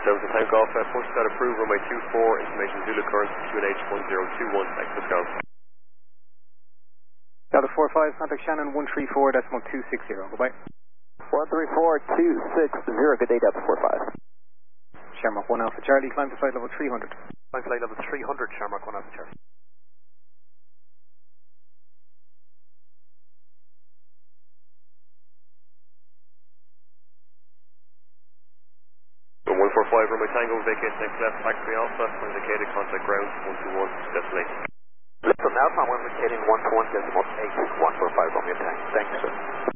47 Tank Golf, push that approved runway 24, information Zulu current, QNH 1021, Express Golf. Delta 45, contact Shannon 134.260, goodbye. 134.260, good day, Delta 45. Shamrock 1 Alpha Charlie, climb to flight level 300. Climb flight level 300, Shamrock 1 Alpha Charlie. 145, runway Tango, vacate next left, taxi Alpha, indicated contact ground 121, destination. Listen, Alpha, I'm indicating 121, decimal 8, 145, Romeo Tango. Thank you, sir.